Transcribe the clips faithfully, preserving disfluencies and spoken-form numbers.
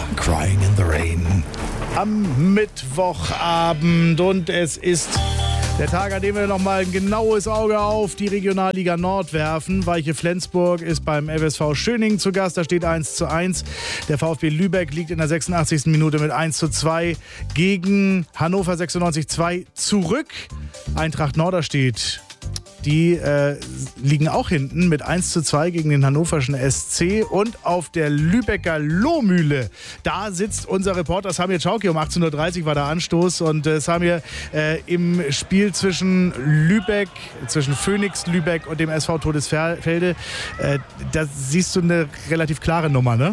Crying in the Rain. Am Mittwochabend und es ist der Tag, an dem wir nochmal ein genaues Auge auf die Regionalliga Nord werfen. Weiche Flensburg ist beim F S V Schöningen zu Gast, da steht eins zu eins. Der VfB Lübeck liegt in der sechsundachtzigsten Minute mit eins zu zwei gegen Hannover sechsundneunzig zwei zurück. Eintracht Norderstedt, die äh, liegen auch hinten mit eins zu zwei gegen den hannoverschen S C. Und auf der Lübecker Lohmühle, da sitzt unser Reporter Samir Czauki. Um achtzehn Uhr dreißig war der Anstoß. Und äh, Samir, äh, im Spiel zwischen Lübeck, zwischen Phoenix Lübeck und dem S V Todesfelde, äh, da siehst du eine relativ klare Nummer, ne?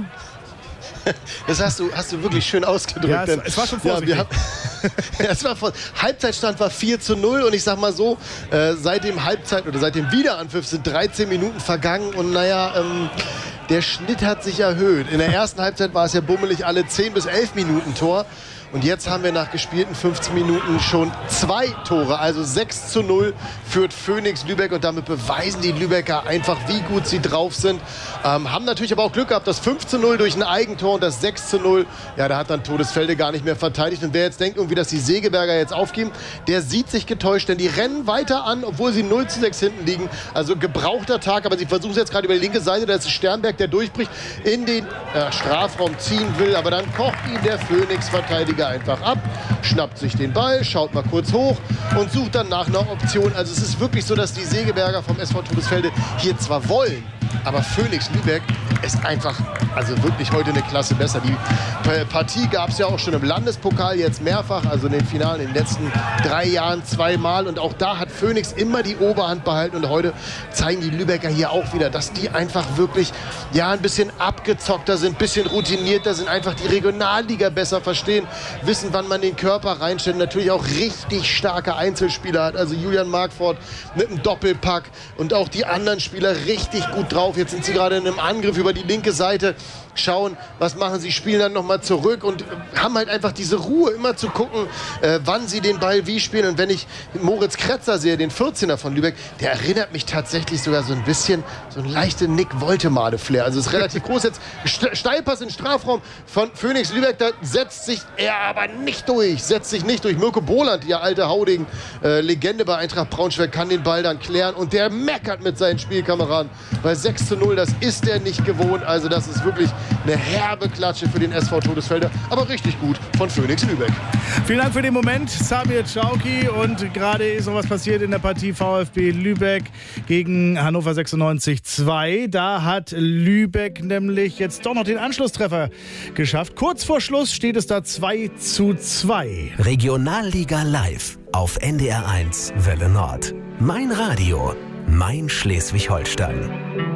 Das hast du, hast du wirklich schön ausgedrückt. Ja, es, es war schon vorsichtig. Ja, ja, es war vor, Halbzeitstand war vier zu null und ich sag mal so, äh, seit dem Halbzeit oder seit dem Wiederanpfiff sind dreizehn Minuten vergangen und naja, ähm, der Schnitt hat sich erhöht. In der ersten Halbzeit war es ja bummelig alle zehn bis elf Minuten Tor. Und jetzt haben wir nach gespielten fünfzehn Minuten schon zwei Tore. Also sechs zu null führt Phoenix Lübeck. Und damit beweisen die Lübecker einfach, wie gut sie drauf sind. Ähm, haben natürlich aber auch Glück gehabt. Das fünf zu null durch ein Eigentor und das sechs zu null. Ja, da hat dann Todesfelde gar nicht mehr verteidigt. Und wer jetzt denkt, irgendwie, dass die Segeberger jetzt aufgeben, der sieht sich getäuscht. Denn die rennen weiter an, obwohl sie null zu sechs hinten liegen. Also gebrauchter Tag. Aber sie versuchen es jetzt gerade über die linke Seite. Da ist Sternberg, der durchbricht, in den äh, Strafraum ziehen will. Aber dann kocht ihn der Phoenix-Verteidiger einfach ab, schnappt sich den Ball, schaut mal kurz hoch und sucht dann nach einer Option. Also es ist wirklich so, dass die Segeberger vom S V Todesfelde hier zwar wollen, aber Phoenix Lübeck ist einfach, also wirklich heute eine Klasse besser. Die Partie gab es ja auch schon im Landespokal, jetzt mehrfach, also in den Finalen in den letzten drei Jahren zweimal. Und auch da hat Phoenix immer die Oberhand behalten. Und heute zeigen die Lübecker hier auch wieder, dass die einfach wirklich ja, ein bisschen abgezockter sind, ein bisschen routinierter sind, einfach die Regionalliga besser verstehen, wissen, wann man den Körper reinstellt. Natürlich auch richtig starke Einzelspieler hat. Also Julian Markford mit einem Doppelpack und auch die anderen Spieler richtig gut drauf. Jetzt sind sie gerade in einem Angriff über die linke Seite, schauen, was machen sie, spielen dann nochmal zurück und haben halt einfach diese Ruhe, immer zu gucken, äh, wann sie den Ball wie spielen. Und wenn ich Moritz Kretzer sehe, den vierzehner von Lübeck, der erinnert mich tatsächlich sogar so ein bisschen, so ein leichter Nick Woltemade-Flair. Also ist relativ groß jetzt. Steilpass in den Strafraum von Phoenix Lübeck, da setzt sich er aber nicht durch, setzt sich nicht durch. Mirko Boland, ihr alter Hauding, äh, Legende bei Eintracht Braunschweig, kann den Ball dann klären und der meckert mit seinen Spielkameraden. Bei sechs zu null, das ist er nicht gewohnt. Also das ist wirklich eine herbe Klatsche für den S V Todesfelder, aber richtig gut von Phoenix Lübeck. Vielen Dank für den Moment, Samir Czauki. Und gerade ist noch was passiert in der Partie VfB Lübeck gegen Hannover sechsundneunzig zwei. Da hat Lübeck nämlich jetzt doch noch den Anschlusstreffer geschafft. Kurz vor Schluss steht es da zwei zu zwei. Regionalliga live auf N D R eins Welle Nord. Mein Radio, mein Schleswig-Holstein.